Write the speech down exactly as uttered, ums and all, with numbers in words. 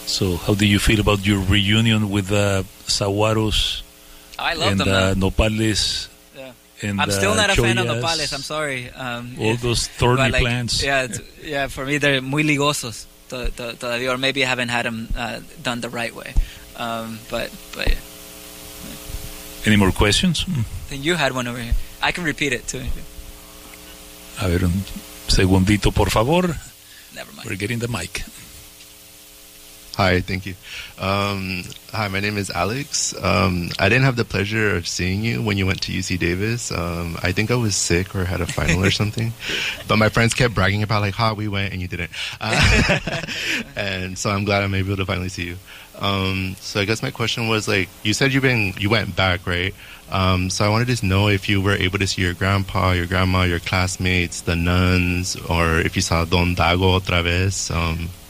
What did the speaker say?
So, how do you feel about your reunion with uh, Saguaros? I love and, them. Uh, Man. Nopales. Yeah. And, I'm still uh, not a Chollas, fan of Nopales. I'm sorry. Um, all if, those thorny like, plants. Yeah, it's, yeah. For me, they're muy ligosos. To, to, todavía, or maybe I haven't had them uh, done the right way. Um, but but. Yeah. Any more questions? I think you had one over here. I can repeat it too. A ver, un segundito, por favor. Never mind. We're getting the mic. Hi, thank you. Um, hi, my name is Alex. Um, I didn't have the pleasure of seeing you when you went to U C Davis. Um, I think I was sick or had a final or something. But my friends kept bragging about, like, how we went and you didn't. Uh, and so I'm glad I'm able to finally see you. Um, so I guess my question was, like, you said you've been, you went back, right? Um, so I wanted to know if you were able to see your grandpa, your grandma, your classmates, the nuns, or if you saw Don Dago otra vez. Um,